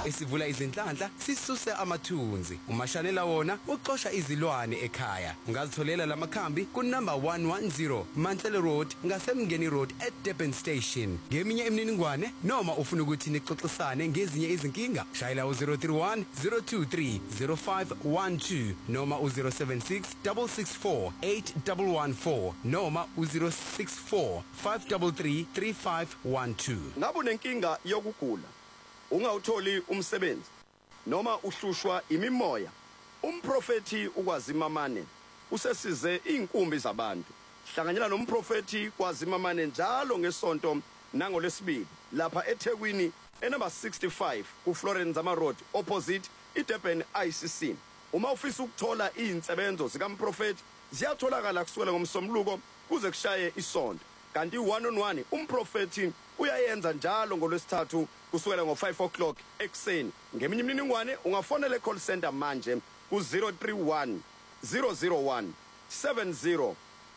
esivula izinhlanhla sisuse amathunzi. Umashanela wona uxosha izilwane ekhaya. Ungazitholela lamakhambi ku number 110 Mantle Road ngasemngeni Road at Durban Station. Ngeminye imininingwane noma ufuna ukuthi nixoxisane ngezinye izinkinga, shayela u031 023 0512 noma u076 664 8114 noma u064 533 3512. Ngabe unenkinga yokugula, ungawutholi umsebenzi noma uhlushwa imimoya, umprofeti uKwazimamane usesize inkumbi zabantu. Hlanganyela nomprofeti KwaZimamane njalo ngesonto nangoLesibili lapha eThekwini enumber 65 kuFlorence Zama Road opposite iDurban ICC. Uma ufisa ukuthola izinsebenzo zikaMprofeti ziyatholakala kusukela ngomsombuluko kuze kushaye isonto. Kanti 1-on-1 umprofeti uyayenza njalo ngoLwesithathu kusukela ngo5 o'clock ekseni. Ngeminye imininingwane ungafonela e-call center manje ku031 001 7021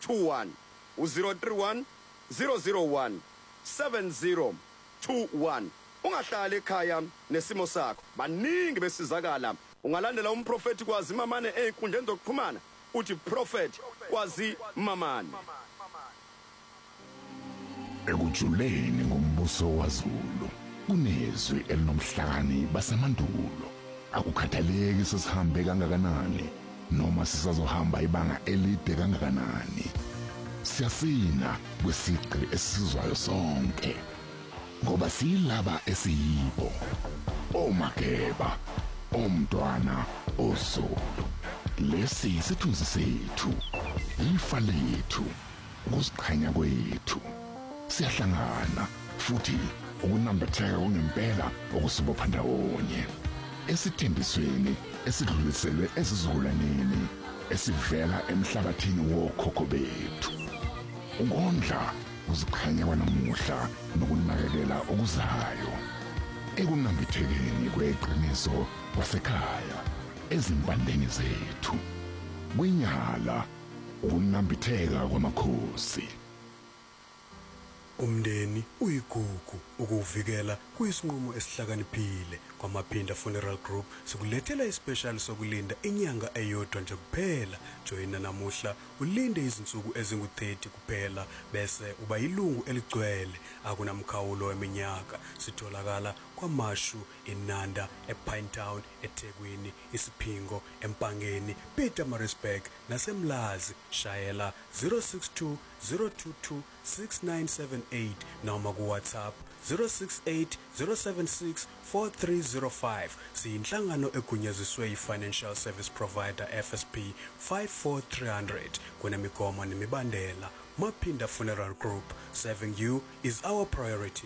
u031 001 7021. Ungahlala ekhaya nesimo sakho. Baningi besizakala. Ungalandela umprofeti KwaZimamane einkundleni zokuxhumana uthi Prophet KwaZimamane. Ekujuleni ngombuso waZulu kunezwi elinomhlakani basemandulo. Akukhathaleki sesihambe kangakanani noma sisazohamba ibanga elide kangakanani. Siyasina kwesigqi esizwayo sonke ngoba silaba esiyibo, oMageba, oMntwana, oZulu. Lesi isithunzi sethu, ifa lethu, ukuziqhanya kwethu. Siyahlangana futhi ukunambitheka ngempela okusibopha ndawonye esithembisweni esidluliselwe esizukulwaneni esivela emhlabathini wokhokho bethu. Ukondla uziqhanya kwanamuhla nokunakekela okuzayo ekunambithekeni kweqiniso kwasekhaya ezimpandeni zethu. Kwinyala ukunambitheka kwamakhosi. Umndeni uyigugu ukuvikela kuyisinqumo esihlakaniphile. KwaMaphinda Funeral Group sikulethela ispecial sokulinda inyanga eyodwa nje kuphela. Joina namuhla ulinde izinsuku ezingu30 kuphela bese uba yilungu eligcwele. Akunamkhawulo weminyaka. Sitholakala kwaMashu, eNanda, ePinetown, eThekwini, iSiphingo, eMpangeni, Pietermaritzburg naseMlazi. Shayela 062 022 6978 noma ku WhatsApp 068 076 4305. Siyinhlangano egunyaziswe yi-Financial Service Provider FSP 54300. Kunemigomo nemibandela. Maphinda Funeral Group, serving you is our priority.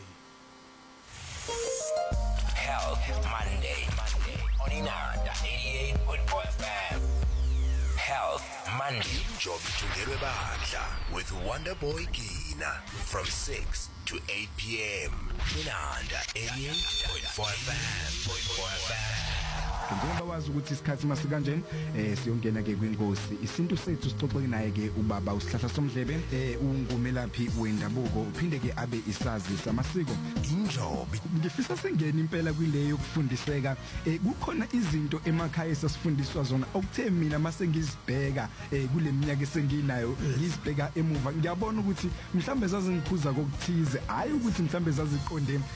Health Monday on Inanda 88.4 FM. Health Monday. Job together bandla with Wonderboy Gina from 6 to 8 p.m. Inanda 88.4 FM. Njengoba wazi ukuthi isikhathi masikanjeni siyongena ke kwinkosi isintu sethu sixoxe naye ke ubaba uSihlahla Somdlebe ungumelaphi wendabuko uphinde ke abe isazi samasiko Injobi. Ngifisa sengena impela kwileyo yokufundiseka kukhona izinto emakhaya esifundiswa zona okuthe mina mase ngizibheka kule minyaka esenginayo ngizibheka emuva ngiyabona ukuthi mhlambe zazingikhuza kokuthize hayi ukuthi mhlambe zaziqonde